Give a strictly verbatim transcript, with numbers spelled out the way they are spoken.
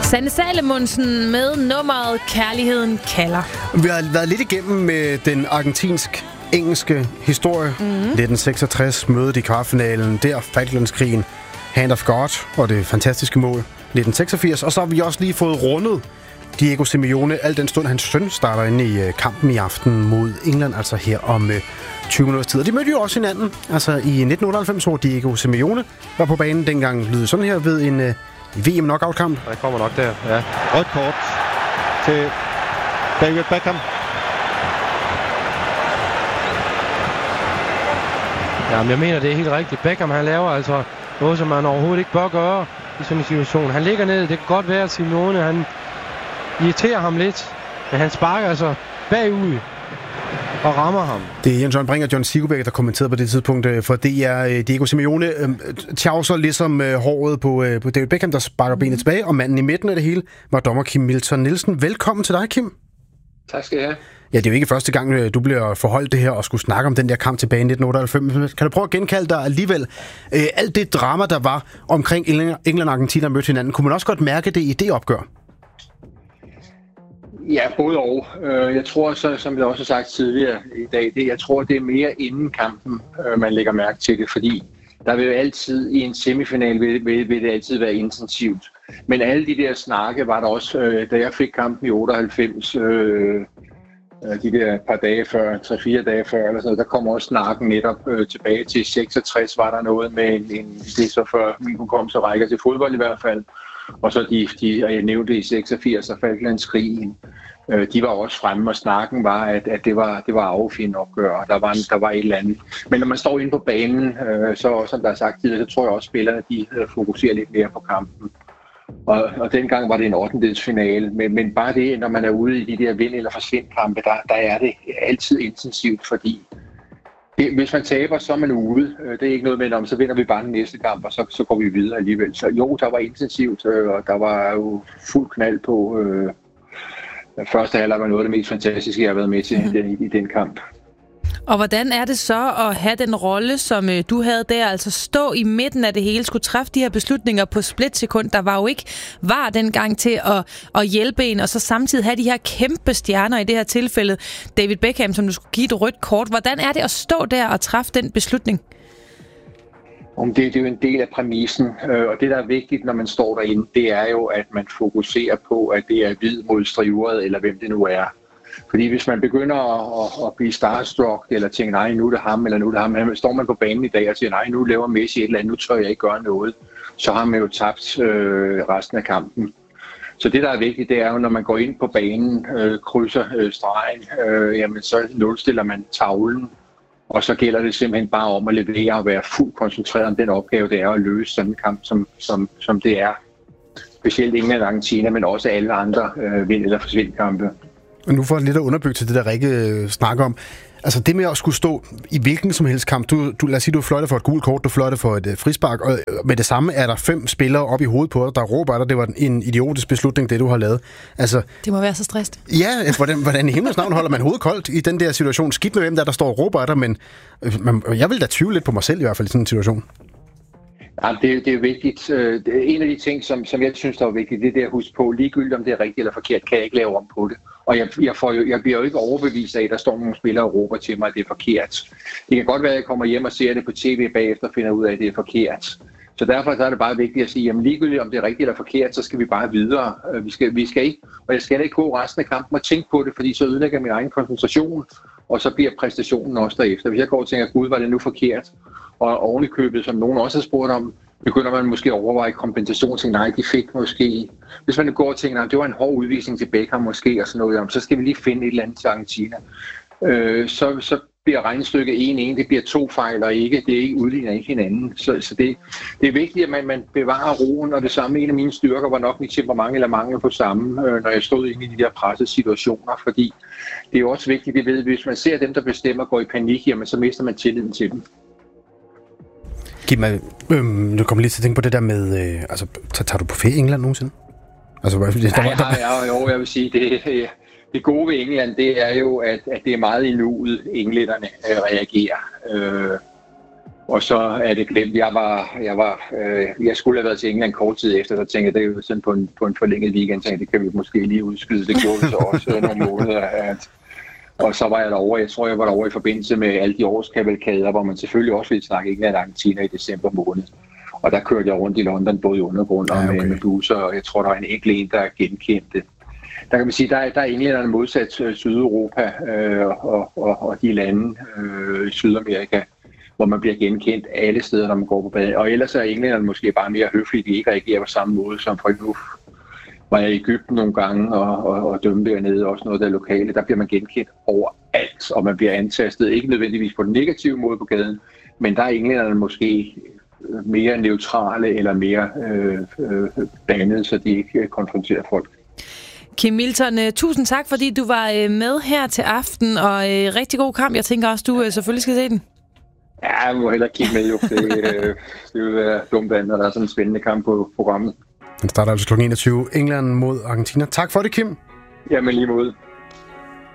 Sanne Salomonsen med nummeret Kærligheden kalder. Vi har været lidt igennem med den argentinsk-engelske historie. Mm. nitten seksogtres mødet i kvartfinalen, der Falklandskrigen, Hand of God og det fantastiske mål nitten seksogfirs. Og så har vi også lige fået rundet Diego Simeone, al den stund hans søn starter inde i kampen i aften mod England, altså her om tyve minutters tid. Og de mødte jo også hinanden, altså i nitten otteoghalvfems, hvor Diego Simeone var på banen. Dengang lød sådan her ved en V M-knockout-kamp. Der kommer nok der, ja. Rødt kort til David Beckham. Jamen, jeg mener, det er helt rigtigt. Beckham, han laver altså noget, som man overhovedet ikke bør gøre i sådan en situation. Han ligger ned, det kan godt være, at Simeone, han irriterer ham lidt, men han sparker altså bagud og rammer ham. Det er Jens Jørgen Brink og John Sigubæk, der kommenterede på det tidspunkt, for det er Diego Simeone tjavser ligesom håret på, på David Beckham, der sparker benet tilbage, og manden i midten af det hele var dommer Kim Milton Nielsen. Velkommen til dig, Kim. Tak skal jeg have. Ja, det er jo ikke første gang, du bliver forholdt det her og skulle snakke om den der kamp tilbage i nitten otteoghalvfems. Kan du prøve at genkalde dig alligevel øh, alt det drama, der var omkring England og Argentina mødte hinanden? Kunne man også godt mærke det i det opgør? Ja, både og. Jeg tror, så, som jeg også har sagt tidligere i dag, det, jeg tror, det er mere inden kampen, man lægger mærke til det, fordi der vil jo altid i en semifinal vil, vil, vil det altid være intensivt. Men alle de der snakke var der også, da jeg fik kampen i otteoghalvfems, øh, de der par dage før, tre-fire dage før, eller sådan noget, der kom også snakken netop øh, tilbage til seksogtres, var der noget med en, en det så før min hukommelse rækker til fodbold i hvert fald. Og så de, de jeg nævnte i seksogfirs og Falklandskrigen, øh, de var også fremme, og snakken var, at, at det var, det var affindende opgør, og der var, der var et eller andet. Men når man står inde på banen, øh, så som der er sagt tidligere, så tror jeg også, at spillerne de fokuserer lidt mere på kampen. Og, og dengang var det en ottendedelsfinale, men, men bare det, når man er ude i de der vind- eller forsvindkampe, der, der er det altid intensivt, fordi det, hvis man taber, så er man ude. Det er ikke noget med, om så vinder vi bare den næste kamp, og så, så går vi videre alligevel. Så jo, der var intensivt, og der var jo fuld knald på. Øh, første halvleg var noget af det mest fantastiske, jeg har været med til mm. den, i, i den kamp. Og hvordan er det så at have den rolle, som øh, du havde der, altså stå i midten af det hele, skulle træffe de her beslutninger på splitsekund? Der var jo ikke var dengang til at, at hjælpe en, og så samtidig have de her kæmpe stjerner, i det her tilfælde David Beckham, som du skulle give et rødt kort. Hvordan er det at stå der og træffe den beslutning? Det, det er jo en del af præmissen, og det, der er vigtigt, når man står derinde, det er jo, at man fokuserer på, at det er hvid mod striveret, eller hvem det nu er. Fordi hvis man begynder at, at, at blive starstruck, eller tænke, nej, nu er det ham, eller nu er det ham, står man på banen i dag og siger, nej, nu laver Messi et eller andet, nu tør jeg ikke gøre noget, så har man jo tabt øh, resten af kampen. Så det, der er vigtigt, det er jo, når man går ind på banen, øh, krydser øh, stregen, øh, jamen så nulstiller man tavlen, og så gælder det simpelthen bare om at levere og være fuldt koncentreret om den opgave, det er at løse sådan en kamp, som, som, som det er. Specielt England og Argentina, men også alle andre øh, vind- eller forsvindkampe. Og nu får jeg lidt at underbygge til det, der Rikke snakker om. Altså det med at skulle stå i hvilken som helst kamp. Du, du, lad os sige, du fløjter for et gult kort, du fløjter for et uh, frispark, og med det samme er der fem spillere op i hovedet på dig, der råber dig. Det var en idiotisk beslutning, det du har lavet. Altså, det må være så stresset. Ja, hvordan, hvordan i himlens navn holder man hovedet koldt i den der situation? Skidt med hvem der, der står og råber af dig, men man, jeg vil da tvivle lidt på mig selv i hvert fald i sådan en situation. Ja, det, det er vigtigt. En af de ting, som, som jeg synes, der er vigtigt, det er det at huske på, ligegyldigt om det er rigtigt eller forkert, kan jeg ikke lave om på det. Og jeg, jeg, får jo, jeg bliver jo ikke overbevist af, at der står nogle spillere og råber til mig, at det er forkert. Det kan godt være, at jeg kommer hjem og ser det på tv bagefter og finder ud af, at det er forkert. Så derfor så er det bare vigtigt at sige, at ligegyldigt om det er rigtigt eller forkert, så skal vi bare videre. Vi skal, vi skal ikke, og jeg skal ikke gå resten af kampen og tænke på det, fordi så ødelægger min egen koncentration, og så bliver præstationen også derefter. Hvis jeg går og tænker, gud, var det nu forkert? Og ovenikøbet, som nogen også har spurgt om, begynder man måske at overveje kompensation til, nej, de fik måske. Hvis man går og tænker, nej, det var en hård udvisning til Beckham måske, og sådan noget, så skal vi lige finde et eller andet til Argentina. Øh, så, så bliver regnestykket en en, det bliver to fejl, og ikke, det er ikke udligner ikke hinanden. Så, så det, det er vigtigt, at man, man bevarer roen, og det samme, en af mine styrker var nok mit temperament eller mangel på samme, øh, når jeg stod inde i de der pressede situationer, fordi det er jo også vigtigt, det ved, hvis man ser dem, der bestemmer, går i panik, jamen, så mister man tilliden til dem. Giv mig, øhm, nu kommer lige til at tænke på det der med, øh, altså, tager du på ferie i England nogensinde? Altså, der, der, ja, ja, ja, jo, jeg vil sige, det, det gode ved England, det er jo, at, at det er meget i nuet, englænderne øh, reagerer. Øh, Og så er det glemt. Jeg var, jeg var, øh, jeg skulle have været til England kort tid efter, så tænkte jeg, det er jo sådan på en, på en forlænget weekend, så det kan vi måske lige udskyde. Det gjorde vi så også nogle måneder. At, og så var jeg derovre. Jeg tror, jeg var derovre i forbindelse med alle de årskavalkader, hvor man selvfølgelig også ville snakke England og Argentina i december måned. Og der kørte jeg rundt i London, både i undergrund og ja, okay. med, med busser, og jeg tror, der var en enkelt en, der genkendte. Der kan man sige, der er, der er englænderne modsat Sydeuropa øh, og, og, og de lande øh, i Sydamerika, hvor man bliver genkendt alle steder, når man går på badet. Og ellers er englænderne måske bare mere høflige, de ikke reagerer på samme måde som for nu. Var jeg i Egypten nogle gange og, og, og dømte dernede, også noget der lokale, der bliver man genkendt overalt, og man bliver antastet, ikke nødvendigvis på den negative måde på gaden, men der er englænderne måske mere neutrale eller mere øh, øh, bandede, så de ikke konfronterer folk. Kim Milton, tusind tak, fordi du var med her til aften, og rigtig god kamp. Jeg tænker også, du selvfølgelig skal se den. Ja, jeg må hellere kigge med, jo. Det, det vil være dumt, når der er sådan en spændende kamp på programmet. Den starter altså klokken enogtyve. England mod Argentina. Tak for det, Kim. Jamen lige mod.